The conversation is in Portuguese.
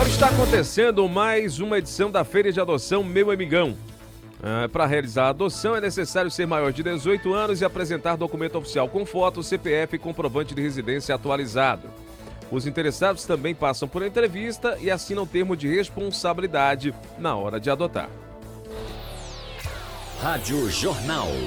Está acontecendo mais uma edição da Feira de Adoção Meu Amigão. Para realizar a adoção é necessário ser maior de 18 anos e apresentar documento oficial com foto, CPF e comprovante de residência atualizado. Os interessados também passam por entrevista e assinam termo de responsabilidade na hora de adotar. Rádio Jornal.